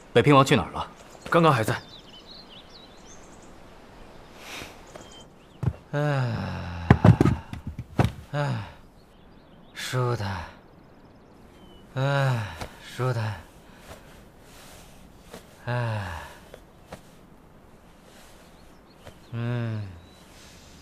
北平王去哪儿了？ 刚刚还在。 舒坦，舒坦，